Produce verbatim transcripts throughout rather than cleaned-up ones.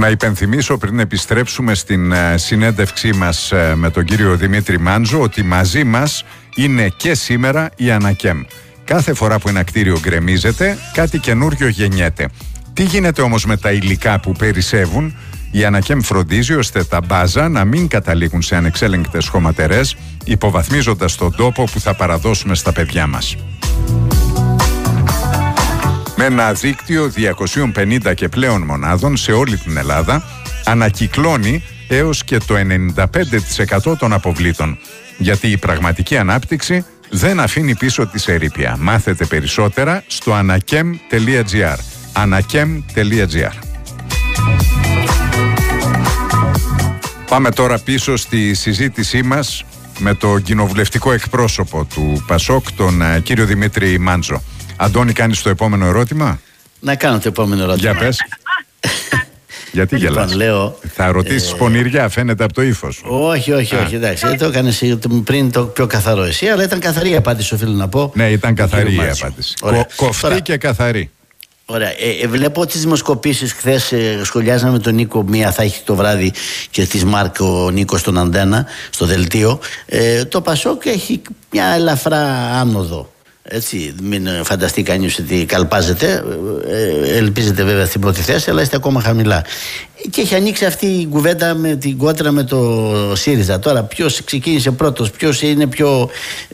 Να υπενθυμίσω πριν επιστρέψουμε στην συνέντευξή μας με τον κύριο Δημήτρη Μάντζο ότι μαζί μας είναι και σήμερα η Ανακέμ. Κάθε φορά που ένα κτίριο γκρεμίζεται, κάτι καινούριο γεννιέται. Τι γίνεται όμως με τα υλικά που περισσεύουν? Η Ανακέμ φροντίζει ώστε τα μπάζα να μην καταλήγουν σε ανεξέλεγκτες χωματερές, υποβαθμίζοντας τον τόπο που θα παραδώσουμε στα παιδιά μας. Με ένα δίκτυο διακόσιες πενήντα και πλέον μονάδων σε όλη την Ελλάδα, ανακυκλώνει έως και το ενενήντα πέντε τοις εκατό των αποβλήτων. Γιατί η πραγματική ανάπτυξη δεν αφήνει πίσω τη ερείπια. Μάθετε περισσότερα στο ανακέμ τελεία τζι άρ. ανακέμ τελεία τζι άρ. Πάμε τώρα πίσω στη συζήτησή μας με το κοινοβουλευτικό εκπρόσωπο του ΠΑΣΟΚ, τον uh, κύριο Δημήτρη Μάντζο. Αντώνη, κάνεις το επόμενο ερώτημα? Να κάνω το επόμενο ερώτημα. Για πες. Γιατί γελάς? Λέω, θα ρωτήσεις ε... πονηριά, φαίνεται από το ύφος. Όχι, όχι, όχι. Εντάξει, το έκανες πριν το πιο καθαρό εσύ, αλλά ήταν καθαρή η απάντηση, οφείλω να πω. Ναι, ήταν καθαρή η απάντηση. Κο, κοφτή Τώρα, και καθαρή. Ωραία. Ε, ε, βλέπω τις δημοσκοπήσεις χθες. Ε, σχολιάζαμε με τον Νίκο. Μία θα έχει το βράδυ και τη Μάρκ ο Νίκος στον Αντένα, στο δελτίο. Ε, το ΠΑΣΟΚ έχει μια ελαφρά άνοδο. Έτσι, μην φανταστεί κανείς ότι καλπάζεται. Ε, ελπίζετε βέβαια στην πρώτη θέση, αλλά είστε ακόμα χαμηλά. Και έχει ανοίξει αυτή η κουβέντα με την κόντρα με το ΣΥΡΙΖΑ. Τώρα, ποιος ξεκίνησε πρώτος, ποιος είναι πιο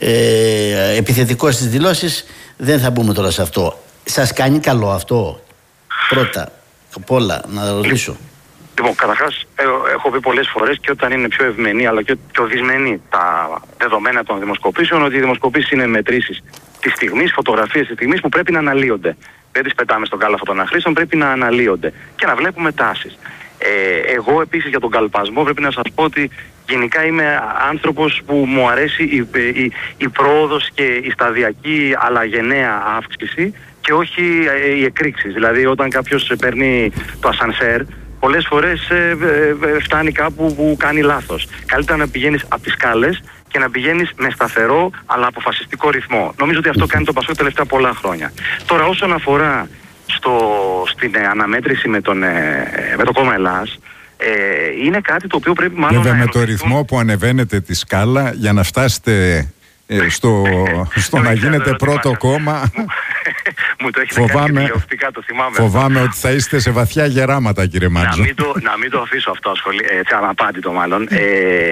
ε, επιθετικός στις δηλώσεις, δεν θα μπούμε τώρα σε αυτό. Σας κάνει καλό αυτό? Πρώτα απ' όλα να ρωτήσω. Λοιπόν, καταρχάς, έχω πει πολλές φορές και όταν είναι πιο ευμενή αλλά και πιο δυσμενή τα δεδομένα των δημοσκοπήσεων, ότι οι δημοσκοπήσεις είναι μετρήσεις της στιγμής, φωτογραφίες της στιγμής που πρέπει να αναλύονται. Δεν τις πετάμε στον κάλαθο των αχρήστων, πρέπει να αναλύονται και να βλέπουμε τάσεις. Ε, εγώ επίσης για τον καλπασμό πρέπει να σας πω ότι γενικά είμαι άνθρωπος που μου αρέσει η, η, η πρόοδος και η σταδιακή αλλά γενναία αύξηση και όχι ε, οι εκρήξεις. Δηλαδή όταν κάποιος παίρνει το ασανσέρ, πολλές φορές ε, ε, φτάνει κάπου που κάνει λάθος. Καλύτερα να πηγαίνεις από τις σκάλες και να πηγαίνεις με σταθερό αλλά αποφασιστικό ρυθμό. Νομίζω ότι αυτό κάνει το ΠΑΣΟΚ τελευταία πολλά χρόνια. Τώρα όσον αφορά στο, στην ε, αναμέτρηση με, τον, ε, με το κόμμα Ελλάς, ε, είναι κάτι το οποίο πρέπει μάλλον βέβαια να με το ρυθμό που ανεβαίνετε τη σκάλα για να φτάσετε ε, στο, στο να γίνετε πρώτο κόμμα. Μου το έχετε φοβάμαι, κάνει και το θυμάμαι. Φοβάμαι ότι θα είστε σε βαθιά γεράματα, κύριε Μάντζο. Να μην το, να μην το αφήσω αυτό ασχολή, έτσι, αναπάντητο μάλλον. Ε,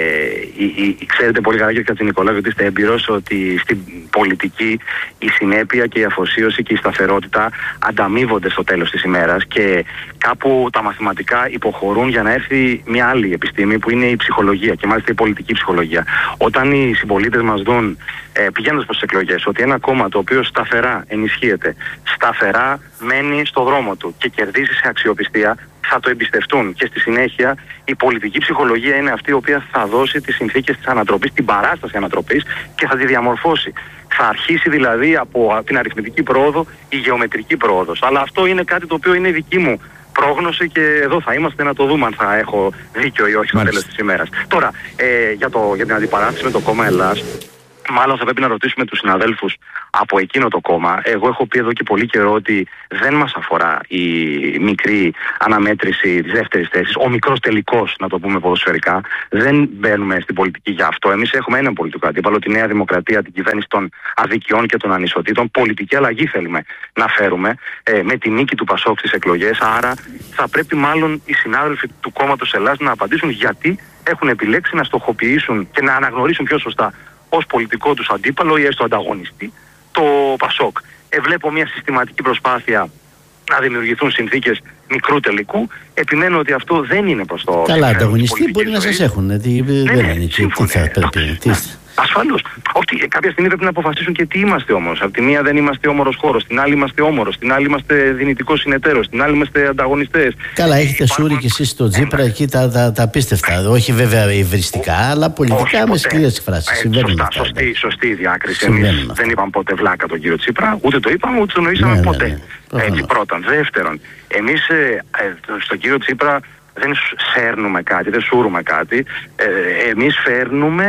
η, η, ξέρετε πολύ καλά, κύριε Κατζηνικολάου, ότι είστε έμπειρος ότι στην πολιτική η συνέπεια και η αφοσίωση και η σταθερότητα ανταμείβονται στο τέλος της ημέρας και κάπου τα μαθηματικά υποχωρούν για να έρθει μια άλλη επιστήμη που είναι η ψυχολογία και μάλιστα η πολιτική ψυχολογία. Όταν οι συμπολίτες μας δουν, ε, πηγαίνοντας προς τις εκλογές, ότι ένα κόμμα το οποίο σταθερά ενισχύεται, σταθερά μένει στο δρόμο του και κερδίζει σε αξιοπιστία, θα το εμπιστευτούν και στη συνέχεια η πολιτική ψυχολογία είναι αυτή η οποία θα δώσει τις συνθήκες της ανατροπής, την παράσταση ανατροπής και θα τη διαμορφώσει. Θα αρχίσει δηλαδή από την αριθμητική πρόοδο η γεωμετρική πρόοδος. Αλλά αυτό είναι κάτι το οποίο είναι δική μου πρόγνωση και εδώ θα είμαστε να το δούμε αν θα έχω δίκιο ή όχι στο τέλος της ημέρας. Τώρα, ε, για, το, για την αντιπαράθεση με το κόμμα Ελλάς, μάλλον θα πρέπει να ρωτήσουμε τους συναδέλφους από εκείνο το κόμμα. Εγώ έχω πει εδώ και πολύ καιρό ότι δεν μας αφορά η μικρή αναμέτρηση της δεύτερης θέσης, ο μικρός τελικός, να το πούμε ποδοσφαιρικά. Δεν μπαίνουμε στην πολιτική για αυτό. Εμείς έχουμε έναν πολιτικό αντίπαλο, τη Νέα Δημοκρατία, την κυβέρνηση των αδικιών και των ανισοτήτων. Πολιτική αλλαγή θέλουμε να φέρουμε ε, με τη νίκη του ΠΑΣΟΚ στις εκλογές. Άρα θα πρέπει μάλλον οι συνάδελφοι του κόμματος Ελλάς να απαντήσουν γιατί έχουν επιλέξει να στοχοποιήσουν και να αναγνωρίσουν πιο σωστά ως πολιτικό τους αντίπαλο ή έστω ανταγωνιστή το ΠΑΣΟΚ. Ε, βλέπω μια συστηματική προσπάθεια να δημιουργηθούν συνθήκες μικρού τελικού. Επιμένω ότι αυτό δεν είναι προς το... Καλά, ανταγωνιστή μπορεί ζωή να σας έχουν. Ναι, δεν ναι, είναι τι θα πρέπει. Ασφαλώς. Ότι κάποια στιγμή πρέπει να αποφασίσουν και τι είμαστε όμως. Από τη μία δεν είμαστε όμορος χώρος, στην άλλη είμαστε όμορος, στην άλλη είμαστε δυνητικός συνεταίρος, στην άλλη είμαστε ανταγωνιστές. Καλά, έχετε υπάρχουν... σούρι και εσείς στο Τζίπρα εκεί τα, τα, τα απίστευτα. Όχι βέβαια υβριστικά, αλλά πολιτικά με σκληρές εκφράσεις. Σωστά, σωστή, σωστή η διάκριση. Εμείς δεν είπαμε ποτέ βλάκα τον κύριο Τσίπρα, ούτε το είπαμε, ούτε το νοήσαμε ναι, ποτέ. Ναι, ναι. Έτσι, πρώτον. Δεύτερον, εμείς ε, ε, στον κύριο Τσίπρα δεν σέρνουμε κάτι, δεν σούρουμε κάτι. Ε, εμείς φέρνουμε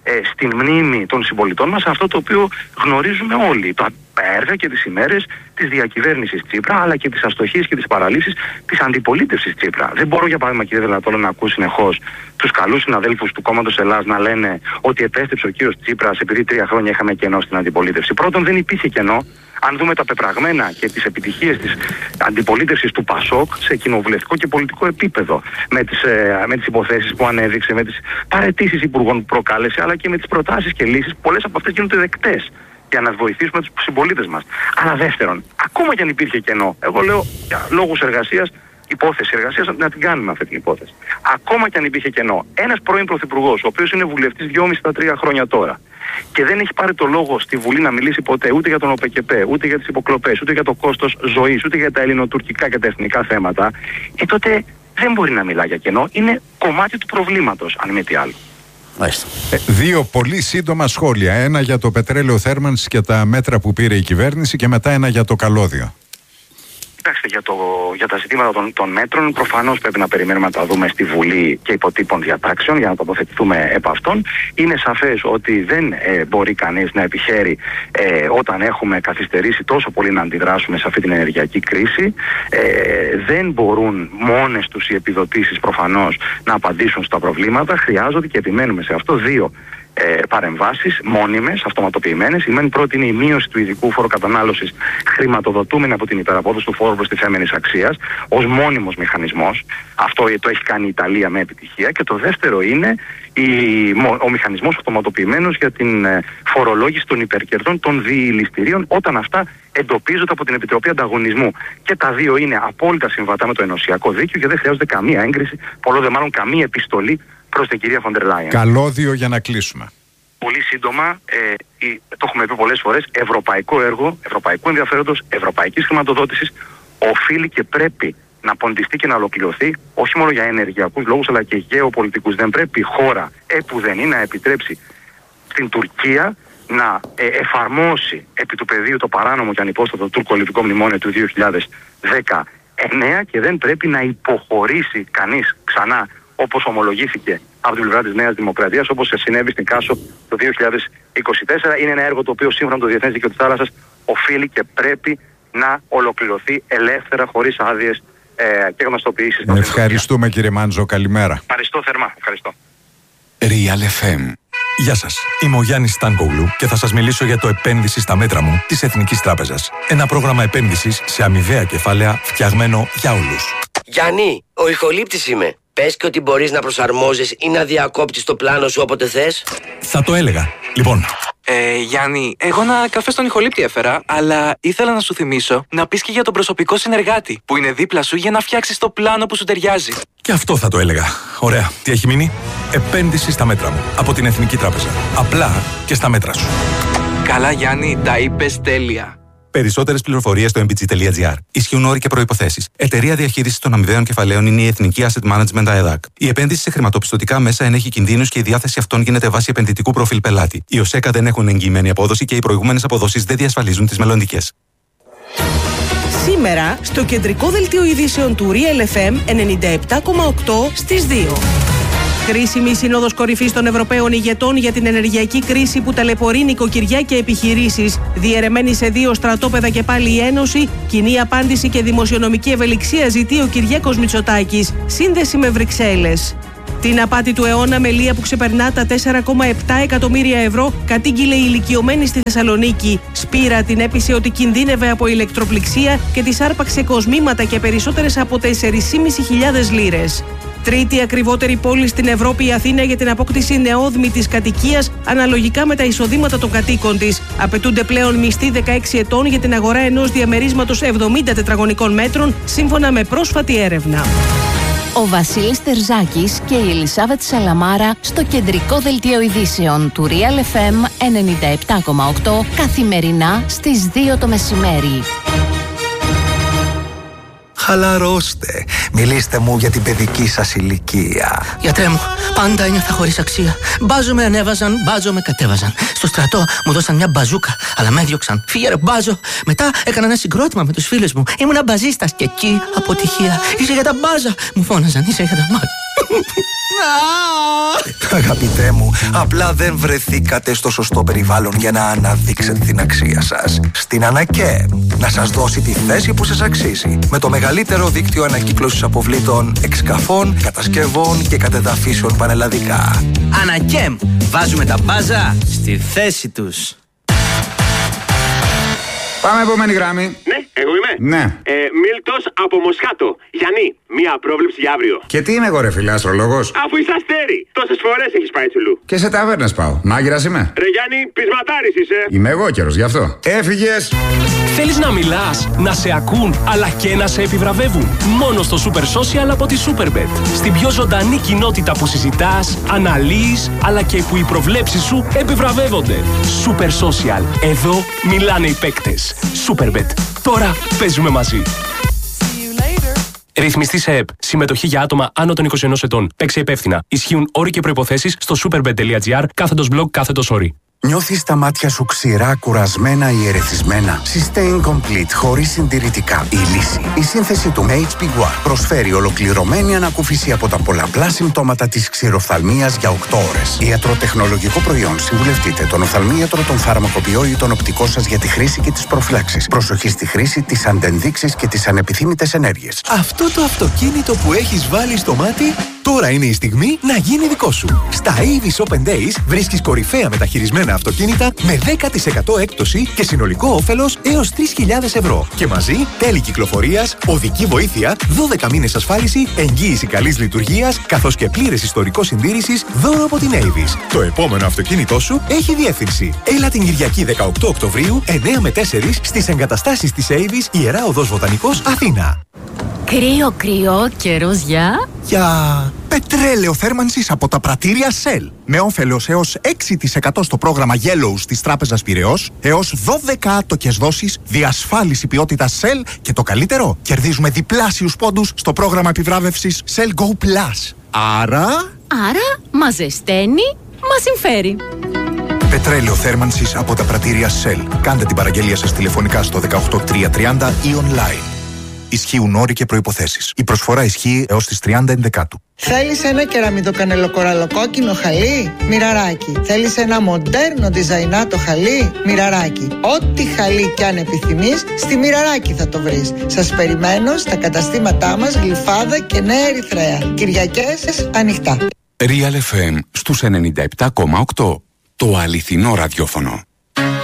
ε, στην μνήμη των συμπολιτών μας αυτό το οποίο γνωρίζουμε όλοι. Τα έργα και τις ημέρες της διακυβέρνησης Τσίπρα, αλλά και τις αστοχίες και τις παραλήψεις της αντιπολίτευσης Τσίπρα. Δεν μπορώ, για παράδειγμα, κύριε Δελατόλο, να ακούω συνεχώς τους καλούς συναδέλφους του κόμματος Ελλάς να λένε ότι επέστρεψε ο κύριος Τσίπρας επειδή τρία χρόνια είχαμε κενό στην αντιπολίτευση. Πρώτον, δεν υπήρχε κενό. Αν δούμε τα πεπραγμένα και τις επιτυχίες της αντιπολίτευσης του ΠΑΣΟΚ σε κοινοβουλευτικό και πολιτικό επίπεδο, με τις, ε, με τις υποθέσεις που ανέδειξε, με τις παραιτήσεις υπουργών που προκάλεσε, αλλά και με τις προτάσεις και λύσεις, πολλές από αυτές γίνονται δεκτές για να βοηθήσουμε τους συμπολίτες μας. Αλλά δεύτερον, ακόμα και αν υπήρχε κενό, εγώ λέω για λόγους εργασίας, υπόθεση εργασίας, να την κάνουμε αυτή την υπόθεση. Ακόμα και αν υπήρχε κενό, ένας πρώην πρωθυπουργός, ο οποίος είναι βουλευτής δυόμισι στα τρία χρόνια τώρα, και δεν έχει πάρει το λόγο στη Βουλή να μιλήσει ποτέ ούτε για τον ΟΠΕΚΕΠΕ, ούτε για τις υποκλοπές, ούτε για το κόστος ζωής, ούτε για τα ελληνοτουρκικά και τα εθνικά θέματα, ε, τότε δεν μπορεί να μιλά για κενό. Είναι κομμάτι του προβλήματος, αν μη τι άλλο. Ε, δύο πολύ σύντομα σχόλια. Ένα για το πετρέλαιο θέρμανσης και τα μέτρα που πήρε η κυβέρνηση, και μετά ένα για το καλώδιο. Κοιτάξτε, για, το, για τα ζητήματα των, των μέτρων, προφανώς πρέπει να περιμένουμε να τα δούμε στη Βουλή και υποτύπων διατάξεων για να τοποθετηθούμε επ' αυτών. Είναι σαφές ότι δεν ε, μπορεί κανείς να επιχαίρει ε, όταν έχουμε καθυστερήσει τόσο πολύ να αντιδράσουμε σε αυτή την ενεργειακή κρίση. Ε, δεν μπορούν μόνες τους οι επιδοτήσεις προφανώς να απαντήσουν στα προβλήματα. Χρειάζονται, και επιμένουμε σε αυτό, δύο Ε, παρεμβάσεις μόνιμες, αυτοματοποιημένες. Η μεν πρώτη είναι η μείωση του ειδικού φόρου κατανάλωσης, χρηματοδοτούμενη από την υπεραπόδοση του φόρου προστιθέμενης αξίας, ως μόνιμος μηχανισμός. Αυτό το έχει κάνει η Ιταλία με επιτυχία. Και το δεύτερο είναι η, ο μηχανισμός αυτοματοποιημένος για την ε, φορολόγηση των υπερκερδών των διηληστηρίων, όταν αυτά εντοπίζονται από την Επιτροπή Ανταγωνισμού. Και τα δύο είναι απόλυτα συμβατά με το ενωσιακό δίκαιο και δεν χρειάζεται καμία έγκριση, πολλό δε μάλλον καμία επιστολή προς την κυρία Φοντερ Λάιεν. Καλώδιο για να κλείσουμε. Πολύ σύντομα, ε, η, το έχουμε πει πολλές φορές, ευρωπαϊκό έργο, ευρωπαϊκού ενδιαφέροντος, ευρωπαϊκής χρηματοδότησης, οφείλει και πρέπει να ποντιστεί και να ολοκληρωθεί, όχι μόνο για ενεργειακούς λόγους, αλλά και γεωπολιτικούς. Δεν πρέπει η χώρα επουδενή να επιτρέψει στην Τουρκία να ε, εφαρμόσει επί του πεδίου το παράνομο και ανυπόστατο τουρκο-λιβικό μνημόνιο του δύο χιλιάδες δεκαεννέα, και δεν πρέπει να υποχωρήσει κανείς ξανά, όπως ομολογήθηκε από την πλευρά της Νέας Δημοκρατίας, όπως συνέβη στην Κάσο το δύο χιλιάδες είκοσι τέσσερα. Είναι ένα έργο το οποίο σύμφωνα με το Διεθνές Δίκαιο της Θάλασσας οφείλει και πρέπει να ολοκληρωθεί ελεύθερα, χωρίς άδειες ε, και γνωστοποιήσεις. Ευχαριστούμε, κύριε Μάντζο, καλημέρα. Ευχαριστώ θερμά. Ευχαριστώ. Real εφ εμ. Γεια σας, είμαι ο Γιάννης Στάνκογλου και θα σας μιλήσω για το επένδυση στα μέτρα μου της Εθνικής Τράπεζας. Ένα πρόγραμμα επένδυσης σε αμοιβαία κεφάλαια φτιαγμένο για όλους. Γιάννη, ο ηχολήπτης είμαι. Πες και ότι μπορείς να προσαρμόζεις ή να διακόπτεις το πλάνο σου όποτε θες. Θα το έλεγα. Λοιπόν. Ε, Γιάννη, εγώ ένα καφέ στον ηχολήπτη έφερα, αλλά ήθελα να σου θυμίσω να πεις και για τον προσωπικό συνεργάτη που είναι δίπλα σου για να φτιάξεις το πλάνο που σου ταιριάζει. Και αυτό θα το έλεγα. Ωραία. Τι έχει μείνει? Επένδυση στα μέτρα μου από την Εθνική Τράπεζα. Απλά και στα μέτρα σου. Καλά, Γιάννη, τα είπες τέλεια. Περισσότερες πληροφορίες στο εμ μπι τζι τελεία τζι άρ. Ισχύουν όροι και προϋποθέσεις. Εταιρεία διαχείρισης των αμοιβαίων κεφαλαίων είναι η Εθνική Asset Management ΑΕΔΑΚ. Η επένδυση σε χρηματοπιστωτικά μέσα ενέχει κινδύνους και η διάθεση αυτών γίνεται βάσει επενδυτικού προφίλ πελάτη. Οι ΟΣΕΚΑ δεν έχουν εγγυημένη απόδοση και οι προηγούμενες αποδόσεις δεν διασφαλίζουν τις μελλοντικές. Σήμερα, στο κεντρικό δελτίο ειδήσεων του Real εφ εμ ενενήντα επτά κόμμα οκτώ στις δύο. Κρίσιμη σύνοδος κορυφής των Ευρωπαίων ηγετών για την ενεργειακή κρίση που ταλαιπωρεί νοικοκυριά και επιχειρήσεις. Διαιρεμένη σε δύο στρατόπεδα και πάλι η Ένωση. Κοινή απάντηση και δημοσιονομική ευελιξία ζητεί ο Κυριάκος Μητσοτάκης. Σύνδεση με Βρυξέλλες. Την απάτη του αιώνα με λία που ξεπερνά τα τέσσερα κόμμα επτά εκατομμύρια ευρώ κατήγγειλε η ηλικιωμένη στη Θεσσαλονίκη. Σπύρα την έπεισε ότι κινδύνευε από ηλεκτροπληξία και της άρπαξε κοσμήματα και περισσότερες από τέσσερις χιλιάδες πεντακόσιες λίρες. Τρίτη ακριβότερη πόλη στην Ευρώπη, η Αθήνα, για την απόκτηση νεόδμητης κατοικίας αναλογικά με τα εισοδήματα των κατοίκων της. Απαιτούνται πλέον μισθοί δεκαέξι ετών για την αγορά ενός διαμερίσματος εβδομήντα τετραγωνικών μέτρων, σύμφωνα με πρόσφατη έρευνα. Ο Βασίλης Τερζάκης και η Ελισάβετ Σαλαμάρα στο κεντρικό δελτίο ειδήσεων του Real εφ εμ ενενήντα επτά κόμμα οκτώ καθημερινά στις δύο το μεσημέρι. Χαλαρώστε. Μιλήστε μου για την παιδική σας ηλικία. Γιατρέ μου, πάντα ένιωθα χωρίς αξία. Μπάζο με ανέβαζαν, μπάζο με κατέβαζαν. Στο στρατό μου δώσαν μια μπαζούκα, αλλά με έδιωξαν. Φύγε ρε μπάζο. Μετά έκανα ένα συγκρότημα με τους φίλους μου. Ήμουνα μπαζίστας και εκεί αποτυχία. Είσαι για τα μπάζα. Μου φώναζαν, είσαι για τα μάτια. Αγαπητέ μου, απλά δεν βρεθήκατε στο σωστό περιβάλλον για να αναδείξετε την αξία σας. Στην Ανακέμ, να σας δώσει τη θέση που σας αξίζει. Με το μεγαλύτερο δίκτυο ανακύκλωσης αποβλήτων, εξκαφών, κατασκευών και κατεδαφίσεων πανελλαδικά. Ανακέμ, βάζουμε τα μπάζα στη θέση τους. Πάμε επόμενη γράμμη. Ναι, εγώ είμαι. Ναι. Ε, Μίλτος από Μοσχάτο. Γιάννη, μία πρόβλεψη για αύριο. Και τι είμαι εγώ, ρε φίλε, αστρολόγος? Αφού είσαι αστέρι, τόσες φορές έχεις πάει τσουλού. Και σε ταβέρνες πάω. Μάγειρας είμαι. Ρε Γιάννη, πεισματάρης είσαι. Είμαι εγώ καιρός, γι' αυτό. Έφυγες. Θέλεις να μιλάς, να σε ακούν, αλλά και να σε επιβραβεύουν? Μόνο στο Super Social από τη Superbet. Στην πιο ζωντανή κοινότητα που συζητάς, αναλύεις, αλλά και που οι προβλέψεις σου επιβραβεύονται. Super Social. Εδώ μιλάνε οι παίκτες. Superbet. Τώρα παίζουμε μαζί. Ρυθμιστή σε ΕΠ. Συμμετοχή για άτομα άνω των είκοσι ενός ετών. Παίξε υπεύθυνα. Ισχύουν όροι και προϋποθέσεις στο superbet.gr κάθετος blog κάθετος όροι. Νιώθεις τα μάτια σου ξηρά, κουρασμένα ή ερεθισμένα? Sustain Complete, χωρίς συντηρητικά. Η λύση. Η σύνθεση του έιτς πι γουάρ προσφέρει ολοκληρωμένη ανακούφιση από τα πολλαπλά συμπτώματα της ξηροφθαλμίας για οκτώ ώρες. Ιατροτεχνολογικό προϊόν. Συμβουλευτείτε τον οφθαλμίατρο, τον φαρμακοποιό ή τον οπτικό σας για τη χρήση και τις προφυλάξεις. Προσοχή στη χρήση, τις αντενδείξεις και τις ανεπιθύμητες ενέργειες. Αυτό το αυτοκίνητο που έχεις βάλει στο μάτι, τώρα είναι η στιγμή να γίνει δικό σου. Στα Avis Open Days βρίσκεις κορυφαία μεταχειρισμένα αυτοκίνητα με δέκα τοις εκατό έκπτωση και συνολικό όφελος έως τρεις χιλιάδες ευρώ. Και μαζί τέλη κυκλοφορίας, οδική βοήθεια, δώδεκα μήνες ασφάλιση, εγγύηση καλής λειτουργίας, καθώς και πλήρες ιστορικό συντήρησης δώρο από την Avis. Το επόμενο αυτοκίνητό σου έχει διεύθυνση. Έλα την Κυριακή δεκαοκτώ Οκτωβρίου, εννιά με τέσσερα στις εγκαταστάσεις της Avis, Ιερά Οδός Βοτανικός, Αθήνα. Κρύο, κρύο, καιρός για... Για πετρέλαιο θέρμανσης από τα πρατήρια Shell. Με όφελος έως έξι τοις εκατό στο πρόγραμμα Yellow της Τράπεζας Πειραιώς, έως δώδεκα άτοκες δόσεις, διασφάλιση ποιότητας Shell και το καλύτερο, κερδίζουμε διπλάσιους πόντους στο πρόγραμμα επιβράβευσης Shell Go Plus. Άρα... Άρα, μας ζεσταίνει, μας συμφέρει. Πετρέλαιο θέρμανσης από τα πρατήρια Shell. Κάντε την παραγγελία σας τηλεφωνικά στο δεκαοκτώ τριακόσια τριάντα ή online. Ισχύουν όροι και προϋποθέσεις. Η προσφορά ισχύει έως τις τριάντα ενδεκάτου. Θέλεις ένα κεραμιδοκανελοκοραλοκόκκινο χαλί? Μοιραράκι. Θέλεις ένα μοντέρνο διζαϊνάτο χαλί? Μοιραράκι. Ό,τι χαλί κι αν επιθυμείς, στη Μοιραράκι θα το βρεις. Σας περιμένω στα καταστήματά μας Γλυφάδα και Νέα Ερυθρέα. Κυριακές ανοιχτά. Real εφ εμ στους ενενήντα επτά κόμμα οκτώ. Το αληθινό ραδιόφωνο.